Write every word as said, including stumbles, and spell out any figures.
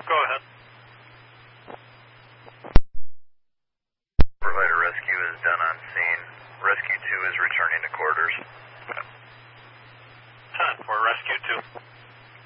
Go ahead. Provider rescue is done on scene. Rescue two is returning to quarters.